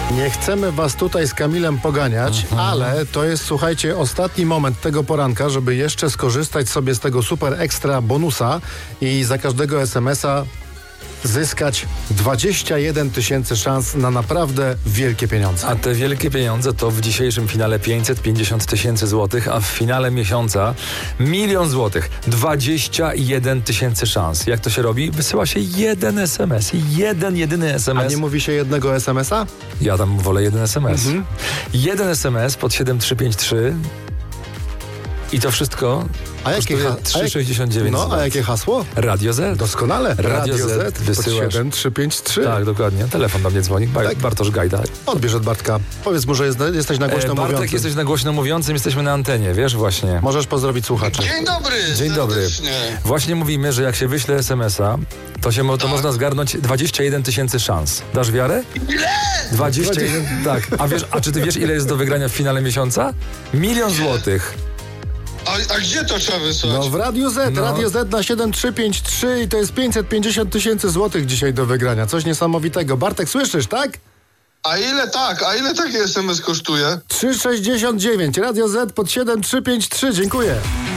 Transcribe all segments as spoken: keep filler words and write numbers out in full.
Nie chcemy was tutaj z Kamilem poganiać, mhm. ale to jest, słuchajcie, ostatni moment tego poranka, żeby jeszcze skorzystać sobie z tego super ekstra bonusa i za każdego es em es a zyskać dwadzieścia jeden tysięcy szans na naprawdę wielkie pieniądze. A te wielkie pieniądze to w dzisiejszym finale pięćset pięćdziesiąt tysięcy złotych, a w finale miesiąca milion złotych. dwadzieścia jeden tysięcy szans. Jak to się robi? Wysyła się jeden es em es. Jeden, jedyny es em es. A nie mówi się jednego es em es a? Ja tam wolę jeden es em es. Mhm. Jeden es em es pod siedem trzy pięć trzy i to wszystko a jakie ha- trzy sześćdziesiąt dziewięć. No, a jakie hasło? Radio Z. Doskonale. Radio, Radio Z, Z wysyłasz. siedem trzy pięć trzy. Tak, dokładnie. Telefon do mnie dzwoni. Bar- tak? Bartosz Gajda. Odbierz od Bartka. Powiedz mu, że jest, jesteś na głośno e, Bartek, mówiącym. jesteś na głośno mówiącym, jesteśmy na antenie, wiesz właśnie. Możesz pozdrowić słuchaczy. Dzień dobry. Dzień dobry. Właśnie mówimy, że jak się wyśle es em es a, to się to tak. można zgarnąć dwadzieścia jeden tysięcy szans. Dasz wiarę? Ile? dwadzieścia jeden. Tak. A wiesz, a czy ty wiesz, ile jest do wygrania w finale miesiąca? Milion złotych. A, a gdzie to trzeba wysłać? No w Radiu Z, no. Radio Z na siedem trzy pięć trzy i to jest pięćset pięćdziesiąt tysięcy złotych dzisiaj do wygrania. Coś niesamowitego. Bartek, słyszysz, tak? A ile tak? A ile taki es em es kosztuje? trzy sześćdziesiąt dziewięć. Radio Z pod siedem trzy pięć trzy. Dziękuję.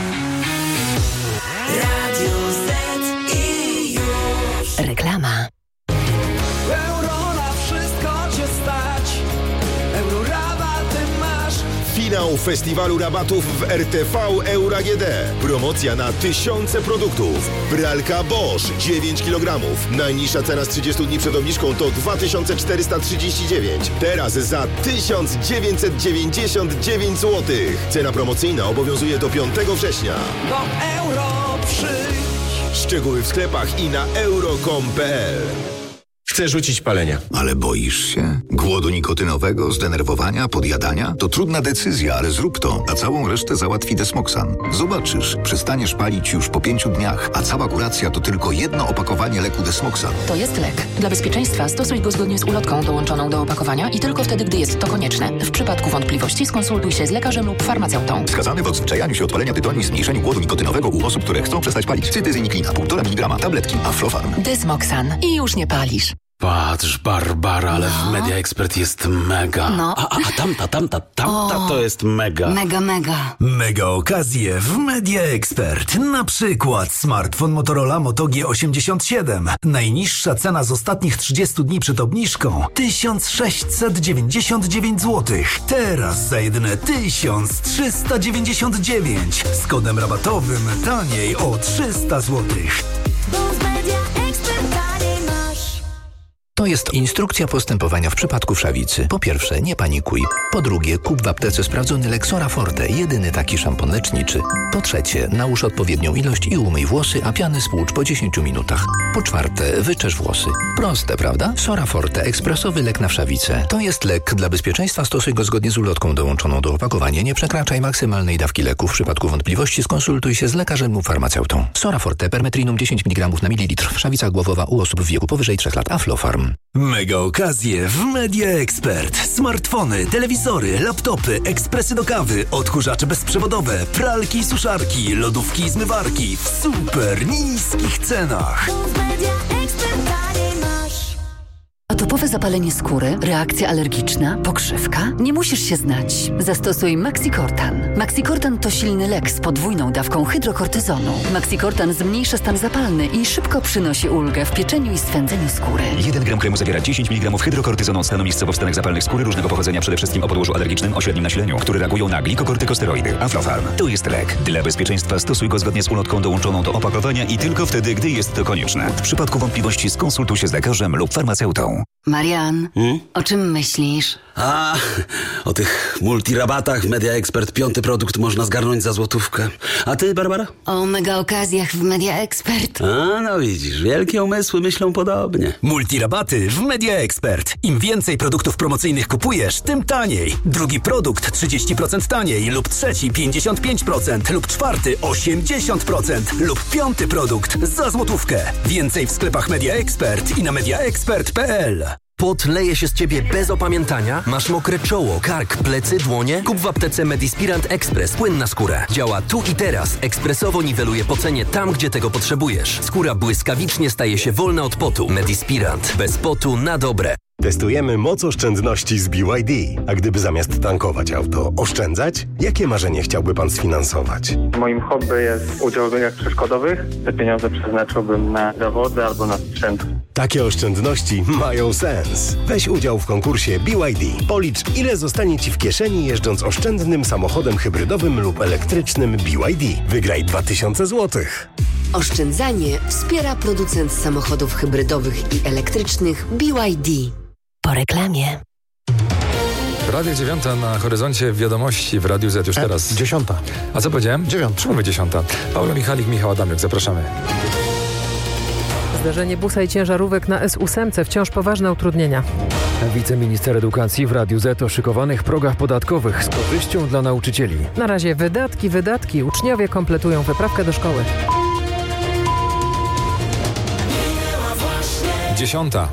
Radio Z i już. Reklama. Euro na wszystko cię stać. Euro rabaty masz. Finał festiwalu rabatów w er te ve Euro A G D. Promocja na tysiące produktów. Pralka Bosch dziewięć kilogramów. Najniższa cena z trzydziestu dni przed obniżką to dwa tysiące czterysta trzydzieści dziewięć. Teraz za tysiąc dziewięćset dziewięćdziesiąt dziewięć złotych. Cena promocyjna obowiązuje do piątego września. Do euro przyjdź. Szczegóły w sklepach i na euro kropka com kropka pe el. Chcę rzucić palenia. Ale boisz się? Głodu nikotynowego, zdenerwowania, podjadania? To trudna decyzja, ale zrób to, a całą resztę załatwi Desmoxan. Zobaczysz, przestaniesz palić już po pięciu dniach, a cała kuracja to tylko jedno opakowanie leku Desmoxan. To jest lek. Dla bezpieczeństwa stosuj go zgodnie z ulotką dołączoną do opakowania i tylko wtedy, gdy jest to konieczne. W przypadku wątpliwości skonsultuj się z lekarzem lub farmaceutą. Wskazany w odzwyczajaniu się od palenia tytoniu i zmniejszeniu głodu nikotynowego u osób, które chcą przestać palić. Cytyzyniklina, półtora miligrama, tabletki, Aflofarm. Desmoxan. I już nie palisz. Patrz, Barbara, ale no. w Media Expert jest mega. No. A, a, a tamta, tamta, tamta o, to jest mega. Mega, mega. Mega okazje w Media Expert. Na przykład smartfon Motorola Moto G osiemdziesiąt siedem. Najniższa cena z ostatnich trzydziestu dni przed obniżką tysiąc sześćset dziewięćdziesiąt dziewięć złotych. Teraz za jedyne tysiąc trzysta dziewięćdziesiąt dziewięć. Z kodem rabatowym taniej o trzysta złotych. To jest instrukcja postępowania w przypadku wszawicy. Po pierwsze, nie panikuj. Po drugie, kup w aptece sprawdzony lek Sora Forte, jedyny taki szampon leczniczy. Po trzecie, nałóż odpowiednią ilość i umyj włosy, a piany spłucz po dziesięciu minutach. Po czwarte, wyczesz włosy. Proste, prawda? Sora Forte, ekspresowy lek na wszawicę. To jest lek. Dla bezpieczeństwa stosuj go zgodnie z ulotką dołączoną do opakowania. Nie przekraczaj maksymalnej dawki leku. W przypadku wątpliwości skonsultuj się z lekarzem lub farmaceutą. Sora Forte, permetrinum dziesięć miligramów na mililitr. Wszawica głowowa u osób w wieku powyżej trzech lat. Aflofarm. Mega okazje w Media Expert. Smartfony, telewizory, laptopy, ekspresy do kawy, odkurzacze bezprzewodowe, pralki i suszarki, lodówki i zmywarki w super niskich cenach. Atopowe zapalenie skóry, reakcja alergiczna, pokrzywka? Nie musisz się znać. Zastosuj Maxicortan. Maxicortan to silny lek z podwójną dawką hydrokortyzonu. Maxicortan zmniejsza stan zapalny i szybko przynosi ulgę w pieczeniu i swędzeniu skóry. jeden gram kremu zawiera dziesięć miligramów hydrokortyzonu od stanu miejscowo wstanek zapalnych skóry różnego pochodzenia, przede wszystkim o podłożu alergicznym o średnim nasileniu, które reagują na glikokortykosteroidy. Aflofarm. To jest lek. Dla bezpieczeństwa stosuj go zgodnie z ulotką dołączoną do opakowania i tylko wtedy, gdy jest to konieczne. W przypadku wątpliwości skonsultuj się z lekarzem lub farmaceutą. Marian, Hmm? o czym myślisz? A, o tych multirabatach w Media Expert piąty produkt można zgarnąć za złotówkę. A ty, Barbara? O mega okazjach w Media Expert. A, no widzisz, wielkie umysły myślą podobnie. Multirabaty w Media Expert. Im więcej produktów promocyjnych kupujesz, tym taniej. Drugi produkt trzydzieści procent taniej lub trzeci pięćdziesiąt pięć procent lub czwarty osiemdziesiąt procent lub piąty produkt za złotówkę. Więcej w sklepach Media Expert i na media expert kropka pe el. Pot leje się z ciebie bez opamiętania? Masz mokre czoło, kark, plecy, dłonie? Kup w aptece Medispirant Express płyn na skórę. Działa tu i teraz. Ekspresowo niweluje pocenie tam, gdzie tego potrzebujesz. Skóra błyskawicznie staje się wolna od potu. Medispirant. Bez potu na dobre. Testujemy moc oszczędności z B Y D. A gdyby zamiast tankować auto oszczędzać, jakie marzenie chciałby pan sfinansować? Moim hobby jest udział w biegach przeszkodowych. Te pieniądze przeznaczyłbym na zawody albo na sprzęt. Takie oszczędności mają sens. Weź udział w konkursie B Y D. Policz, ile zostanie ci w kieszeni jeżdżąc oszczędnym samochodem hybrydowym lub elektrycznym B Y D. Wygraj dwa tysiące złotych. Oszczędzanie wspiera producent samochodów hybrydowych i elektrycznych B Y D. Po reklamie. Radio dziewiąta na horyzoncie wiadomości w Radiu Z już e, teraz. Dziesiąta. A co powiedziałem? Dziewiąta. Czemu mówię dziesiąta? Paula Michalik, Michał Adamczyk, zapraszamy. Zdarzenie busa i ciężarówek na S osiem wciąż poważne utrudnienia. Wiceminister edukacji w Radiu Z o szykowanych progach podatkowych z korzyścią dla nauczycieli. Na razie wydatki, wydatki. Uczniowie kompletują wyprawkę do szkoły. Dziesiąta.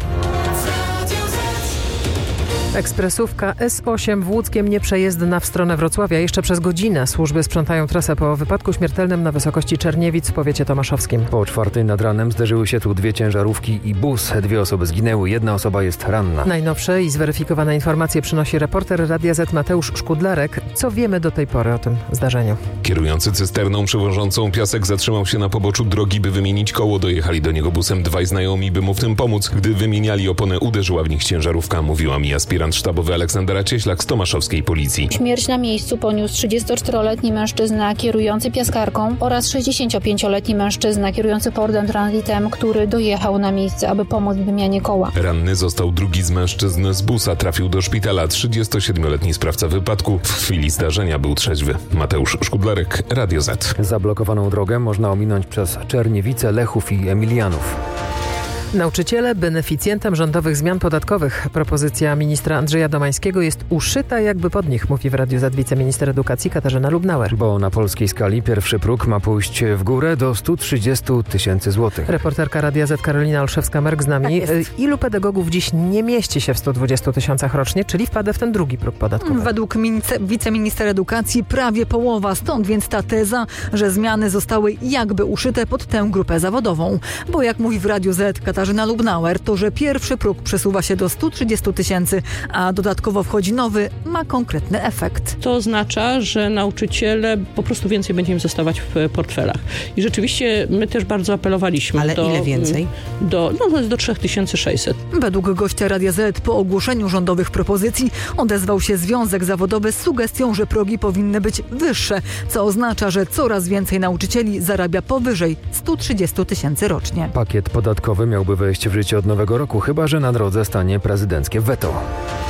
Ekspresówka S osiem w Łódzkiem nieprzejezdna w stronę Wrocławia. Jeszcze przez godzinę służby sprzątają trasę po wypadku śmiertelnym na wysokości Czerniewic w powiecie tomaszowskim. Po czwartej nad ranem zderzyły się tu dwie ciężarówki i bus. Dwie osoby zginęły, jedna osoba jest ranna. Najnowsze i zweryfikowane informacje przynosi reporter Radia Z Mateusz Szkudlarek. Co wiemy do tej pory o tym zdarzeniu? Kierujący cysterną przewożącą piasek zatrzymał się na poboczu drogi, by wymienić koło. Dojechali do niego busem dwaj znajomi, by mu w tym pomóc. Gdy wymieniali oponę, uderzyła w nich ciężarówka, mówiła mi aspirant sztabowy Aleksandra Cieślak z tomaszowskiej policji. Śmierć na miejscu poniósł trzydziestoczteroletni mężczyzna kierujący piaskarką oraz sześćdziesięciopięcioletni mężczyzna kierujący Fordem Transitem, który dojechał na miejsce, aby pomóc w wymianie koła. Ranny został drugi z mężczyzn z busa. Trafił do szpitala. trzydziestosiedmioletni sprawca wypadku w chwili zdarzenia był trzeźwy. Mateusz Szkudlarek, Radio Z. Zablokowaną drogę można ominąć przez Czerniewice, Lechów i Emilianów. Nauczyciele beneficjentem rządowych zmian podatkowych. Propozycja ministra Andrzeja Domańskiego jest uszyta jakby pod nich, mówi w Radiu Z wiceminister edukacji Katarzyna Lubnauer. Bo na polskiej skali pierwszy próg ma pójść w górę do stu trzydziestu tysięcy złotych. Reporterka Radia Z Karolina Olszewska-Merk z nami. Tak, ilu pedagogów dziś nie mieści się w stu dwudziestu tysiącach rocznie, czyli wpada w ten drugi próg podatkowy? Według wiceminister edukacji prawie połowa, stąd więc ta teza, że zmiany zostały jakby uszyte pod tę grupę zawodową. Bo jak mówi w Radiu Z Katarzyna Lubnauer, to, że pierwszy próg przesuwa się do stu trzydziestu tysięcy, a dodatkowo wchodzi nowy, ma konkretny efekt. To oznacza, że nauczyciele po prostu więcej będzie im zostawać w portfelach. I rzeczywiście my też bardzo apelowaliśmy. Ale do, ile więcej? Do, no, do trzy tysiące sześćset. Według gościa Radia Z po ogłoszeniu rządowych propozycji odezwał się Związek Zawodowy z sugestią, że progi powinny być wyższe, co oznacza, że coraz więcej nauczycieli zarabia powyżej stu trzydziestu tysięcy rocznie. Pakiet podatkowy miałby wejść w życie od nowego roku, chyba że na drodze stanie prezydenckie weto.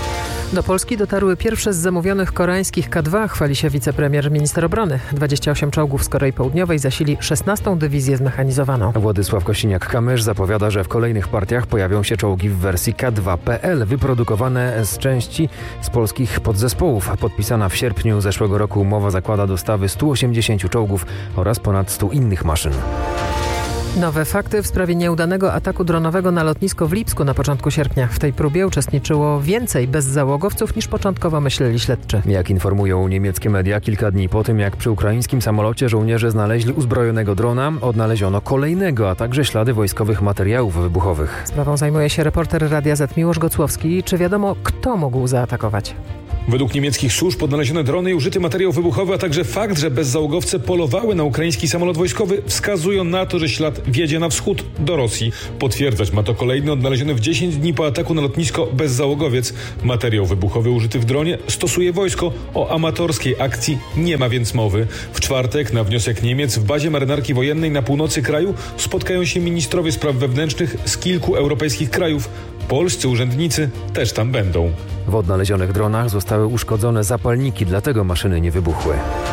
Do Polski dotarły pierwsze z zamówionych koreańskich K dwa, chwali się wicepremier minister obrony. dwadzieścia osiem czołgów z Korei Południowej zasili szesnastą dywizję zmechanizowaną. Władysław Kosiniak-Kamysz zapowiada, że w kolejnych partiach pojawią się czołgi w wersji K dwa P L, wyprodukowane z części z polskich podzespołów. Podpisana w sierpniu zeszłego roku umowa zakłada dostawy stu osiemdziesięciu czołgów oraz ponad stu innych maszyn. Nowe fakty w sprawie nieudanego ataku dronowego na lotnisko w Lipsku na początku sierpnia. W tej próbie uczestniczyło więcej bezzałogowców niż początkowo myśleli śledczy. Jak informują niemieckie media, kilka dni po tym jak przy ukraińskim samolocie żołnierze znaleźli uzbrojonego drona, odnaleziono kolejnego, a także ślady wojskowych materiałów wybuchowych. Sprawą zajmuje się reporter Radia Z Miłosz Gocłowski. Czy wiadomo, kto mógł zaatakować? Według niemieckich służb odnalezione drony i użyty materiał wybuchowy, a także fakt, że bezzałogowce polowały na ukraiński samolot wojskowy, wskazują na to, że ślad wiedzie na wschód do Rosji. Potwierdzać ma to kolejny odnaleziony w dziesięć dni po ataku na lotnisko bezzałogowiec. Materiał wybuchowy użyty w dronie stosuje wojsko. O amatorskiej akcji nie ma więc mowy. W czwartek na wniosek Niemiec w bazie marynarki wojennej na północy kraju spotkają się ministrowie spraw wewnętrznych z kilku europejskich krajów. Polscy urzędnicy też tam będą. W odnalezionych dronach zostały uszkodzone zapalniki, dlatego maszyny nie wybuchły.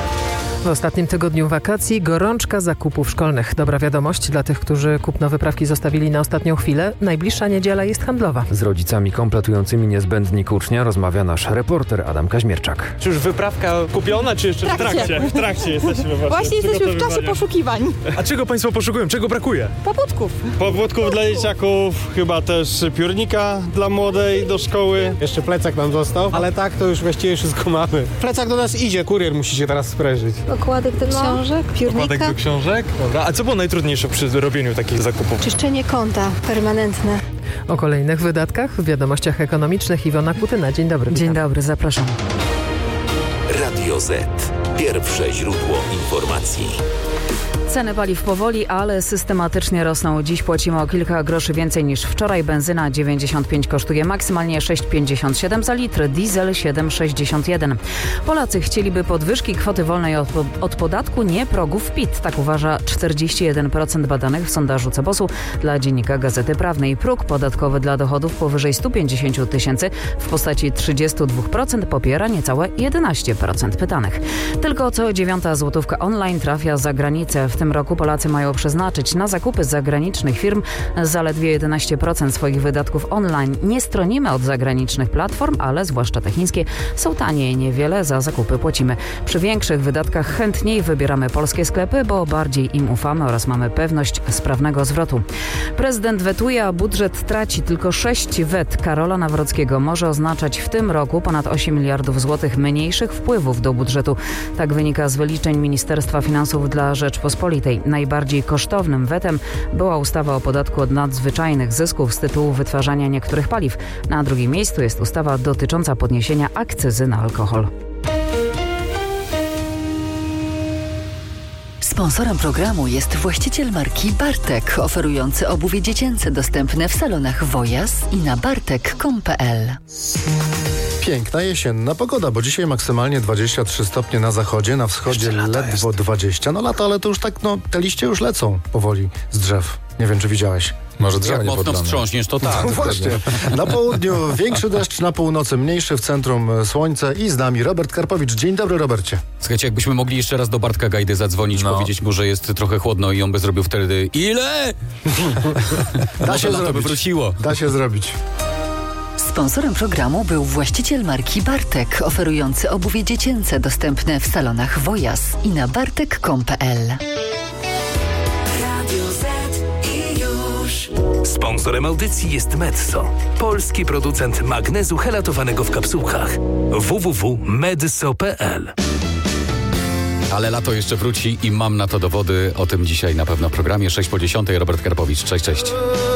W ostatnim tygodniu wakacji gorączka zakupów szkolnych. Dobra wiadomość dla tych, którzy kupno wyprawki zostawili na ostatnią chwilę. Najbliższa niedziela jest handlowa. Z rodzicami kompletującymi niezbędnik ucznia rozmawia nasz reporter Adam Kaźmierczak. Czy już wyprawka kupiona, czy jeszcze w trakcie? W trakcie, w trakcie jesteśmy właśnie. Właśnie jesteśmy w czasie poszukiwań. A czego Państwo poszukują? Czego brakuje? Pobudków. Pobudków dla dzieciaków, chyba też piórnika dla młodej do szkoły. Jeszcze plecak nam został, ale tak to już właściwie wszystko mamy. Plecak do nas idzie, kurier musi się teraz sprężyć. okładek do książek, piórnika. Okładek do książek? Dobra. A co było najtrudniejsze przy robieniu takich zakupów? Czyszczenie konta permanentne. O kolejnych wydatkach w Wiadomościach Ekonomicznych Iwona Kutyna. Dzień dobry. Dzień dobry, zapraszam. Radio Z. Pierwsze źródło informacji. Ceny paliw powoli, ale systematycznie rosną. Dziś płacimy o kilka groszy więcej niż wczoraj. Benzyna dziewięćdziesiąt pięć kosztuje maksymalnie sześć pięćdziesiąt siedem za litr, diesel siedem sześćdziesiąt jeden. Polacy chcieliby podwyżki kwoty wolnej od, od podatku, nie progów P I T. Tak uważa czterdzieści jeden procent badanych w sondażu Cebosu dla Dziennika Gazety Prawnej. Próg podatkowy dla dochodów powyżej sto pięćdziesiąt tysięcy w postaci trzydzieści dwa procent popiera niecałe jedenaście procent pytanych. Tylko co dziewiąta złotówka online trafia za granicę. W tym roku Polacy mają przeznaczyć na zakupy zagranicznych firm zaledwie jedenaście procent swoich wydatków online. Nie stronimy od zagranicznych platform, ale zwłaszcza te chińskie są tanie i niewiele za zakupy płacimy. Przy większych wydatkach chętniej wybieramy polskie sklepy, bo bardziej im ufamy oraz mamy pewność sprawnego zwrotu. Prezydent wetuje, a budżet traci. Tylko sześć wet Karola Nawrockiego może oznaczać w tym roku ponad osiem miliardów złotych mniejszych wpływów do budżetu. Tak wynika z wyliczeń Ministerstwa Finansów dla Rzeczpospolitej. Najbardziej kosztownym wetem była ustawa o podatku od nadzwyczajnych zysków z tytułu wytwarzania niektórych paliw. Na drugim miejscu jest ustawa dotycząca podniesienia akcyzy na alkohol. Sponsorem programu jest właściciel marki Bartek, oferujący obuwie dziecięce dostępne w salonach Wojas i na bartek kropka com kropka pe el. Piękna jesienna pogoda, bo dzisiaj maksymalnie dwadzieścia trzy stopnie na zachodzie, na wschodzie ledwo jest. dwadzieścia. No lata, ale to już tak, no te liście już lecą powoli z drzew. Nie wiem, czy widziałeś. Może drzewo Jak nie mocno podlane. wstrząśniesz, to tak. No właśnie. Na południu większy deszcz, na północy mniejszy, w centrum słońce i z nami Robert Karpowicz. Dzień dobry, Robercie. Słuchajcie, jakbyśmy mogli jeszcze raz do Bartka Gajdy zadzwonić, no. powiedzieć mu, że jest trochę chłodno i on by zrobił wtedy ile? Da się zrobić. To by wróciło. Da się zrobić. Sponsorem programu był właściciel marki Bartek, oferujący obuwie dziecięce dostępne w salonach Wojas i na bartek kropka com kropka pe el. Sponsorem audycji jest Metso, polski producent magnezu helatowanego w kapsułkach. w w w kropka medso kropka pe el. Ale lato jeszcze wróci i mam na to dowody. O tym dzisiaj na pewno w programie. sześć po dziesiątej. Robert Karpowicz. Cześć, cześć.